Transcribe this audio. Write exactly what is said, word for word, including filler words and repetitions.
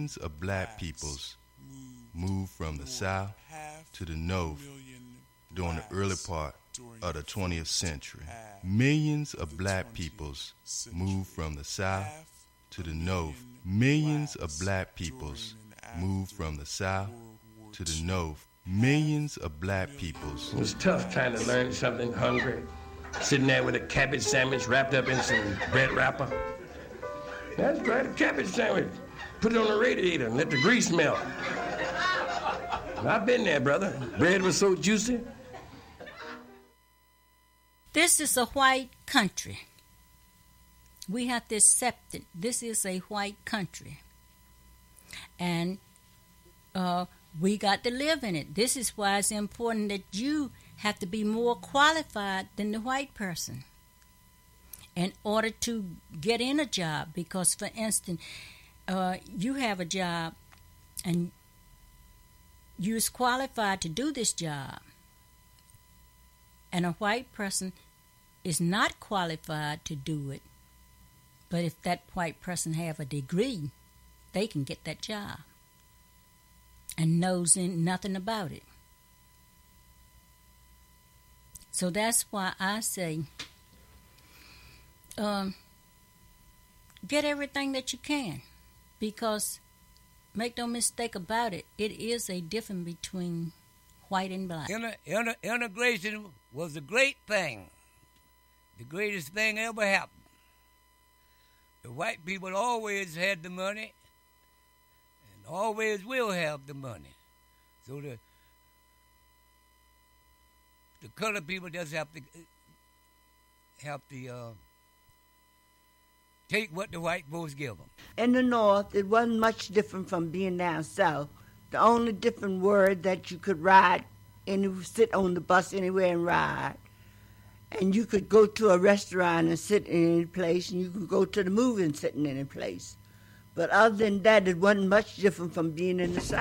millions of black peoples moved from the South to the North during the early part of the twentieth century. Millions of black peoples moved from the South to the North. Millions of black peoples moved from the South to the North. Millions of black peoples. It was tough trying to learn something hungry. Sitting there with a cabbage sandwich wrapped up in some bread wrapper. That's right, a cabbage sandwich. Put it on the radiator and let the grease melt. I've been there, brother. Bread was so juicy. This is a white country. We have to accept it. This is a white country. And uh, we got to live in it. This is why it's important that you have to be more qualified than the white person in order to get in a job. Because, for instance, uh, you have a job and you're qualified to do this job, and a white person is not qualified to do it. But if that white person have a degree, they can get that job and knows nothing about it. So that's why I say, um, get everything that you can, because make no mistake about it, it is a difference between white and black. Inter- inter- integration was a great thing, the greatest thing ever happened. The white people always had the money and always will have the money. So the the colored people just have to have to uh, take what the white folks give them. In the North, it wasn't much different from being down South. The only different word that you could ride and sit on the bus anywhere and ride. And you could go to a restaurant and sit in any place, and you could go to the movie and sit in any place. But other than that, it wasn't much different from being in the South.